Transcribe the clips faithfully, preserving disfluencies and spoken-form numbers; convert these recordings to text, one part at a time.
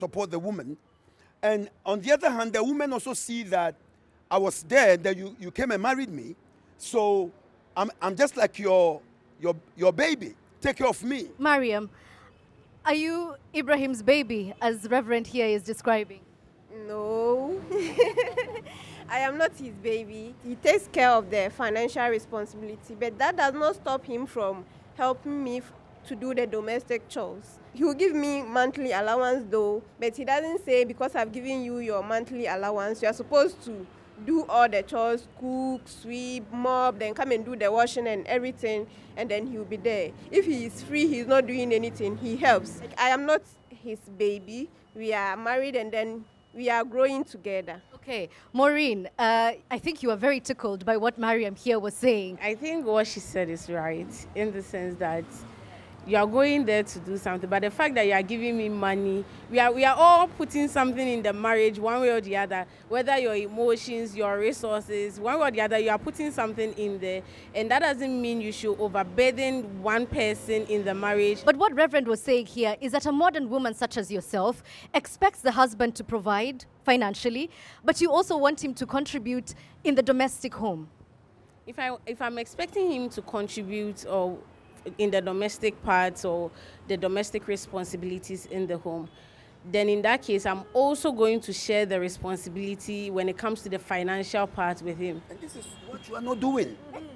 support the woman. And on the other hand, the woman also see that I was there, that you, you came and married me. So I'm, I'm just like your, your, your baby. Take care of me. Mariam, are you Ibrahim's baby, as Reverend here is describing? No. I am not his baby. He takes care of the financial responsibility, but that does not stop him from helping me f- to do the domestic chores. He will give me monthly allowance though, but he doesn't say because I've given you your monthly allowance, you are supposed to do all the chores, cook, sweep, mop, then come and do the washing and everything, and then he'll be there. If he is free, he's not doing anything, he helps. Like, I am not his baby. We are married and then we are growing together. Okay, Maureen, uh, I think you are very tickled by what Mariam here was saying. I think what she said is right in the sense that you are going there to do something, but the fact that you are giving me money, we are we are all putting something in the marriage one way or the other, whether your emotions, your resources, one way or the other, you are putting something in there, and that doesn't mean you should overburden one person in the marriage. But what Reverend was saying here is that a modern woman such as yourself expects the husband to provide financially, but you also want him to contribute in the domestic home. If I if I'm expecting him to contribute or in the domestic parts or the domestic responsibilities in the home, then in that case, I'm also going to share the responsibility when it comes to the financial part with him. And this is what you are not doing.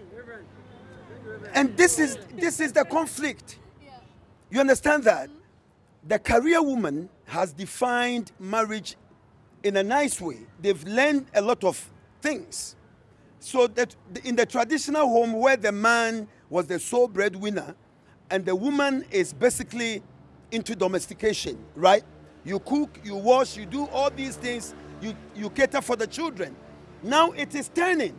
And this is this is the conflict. You understand that? The career woman has defined marriage in a nice way. They've learned a lot of things. So that in the traditional home where the man was the sole breadwinner and the woman is basically into domestication, right? You cook, you wash, you do all these things, you, you cater for the children. Now it is turning.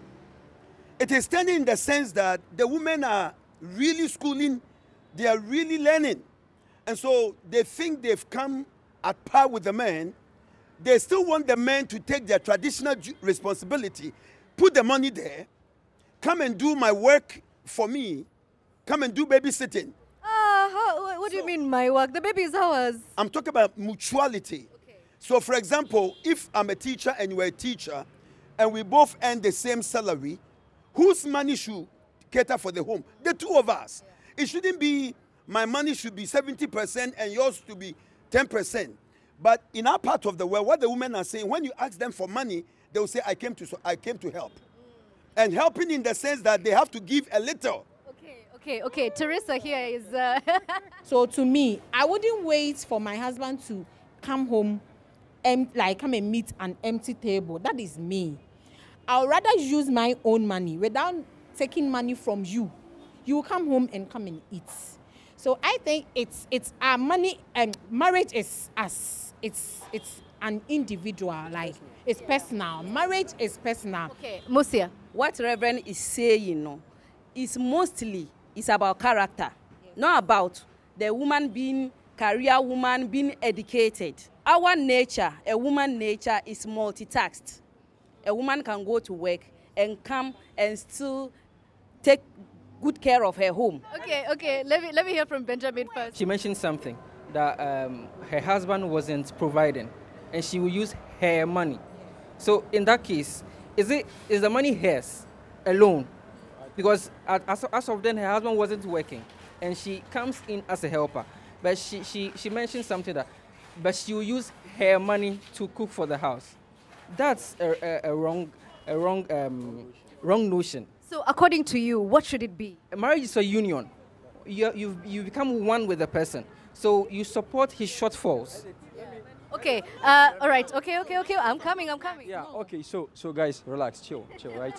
It is turning in the sense that the women are really schooling, they are really learning. And so they think they've come at par with the men. They still want the men to take their traditional responsibility, put the money there, come and do my work for me, come and do babysitting. Ah, how, what do So- you mean my work? The baby is ours. I'm talking about mutuality. Okay. So, for example, if I'm a teacher and you're a teacher, and we both earn the same salary, whose money should cater for the home? The two of us. It shouldn't be my money should be seventy percent and yours to be ten percent. But in our part of the world, what the women are saying, when you ask them for money, they will say, I came to, I came to help. And helping in the sense that they have to give a little. Okay, okay, okay. Teresa here is... Uh, So to me, I wouldn't wait for my husband to come home, em- like come and meet an empty table. That is me. I would rather use my own money without taking money from you. You will come home and come and eat. So I think it's it's our money, and marriage is us. It's it's an individual, like it's personal. Marriage is personal. okay, Musia. What Reverend is saying no, is mostly is about character, not about the woman being career woman, being educated. Our nature, a woman nature is multitasked. A woman can go to work and come and still take good care of her home. Okay, okay. Let me let me hear from Benjamin first. She mentioned something that um, her husband wasn't providing, and she will use her money. So in that case, is it is the money hers alone? Because as, as of then, her husband wasn't working, and she comes in as a helper. But she she she mentioned something that, but she will use her money to cook for the house. That's a, a, a wrong a wrong um, wrong notion. So according to you, what should it be? A marriage is a union. You you you become one with the person. So you support his shortfalls. Okay, uh, all right. Okay, okay, okay. I'm coming, I'm coming. Yeah, okay, so so guys, relax, chill, chill, right?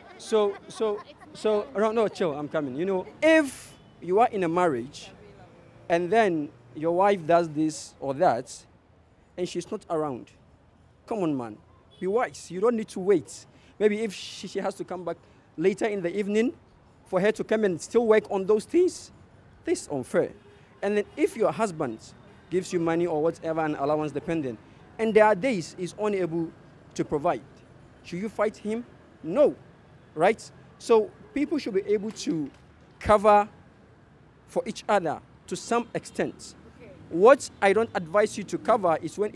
So so so no, no, chill, I'm coming. You know, if you are in a marriage and then your wife does this or that and she's not around, come on, man, be wise. You don't need to wait. Maybe if she, she has to come back later in the evening for her to come and still work on those things, this is unfair. And then if your husband gives you money or whatever, an allowance dependent, and there are days he's unable to provide, should you fight him? No, right? So people should be able to cover for each other to some extent. Okay. What I don't advise you to cover is when